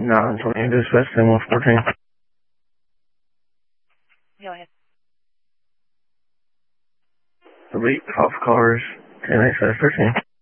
920 dispatch, 114. Go ahead. Delete off cars, 10 8 13.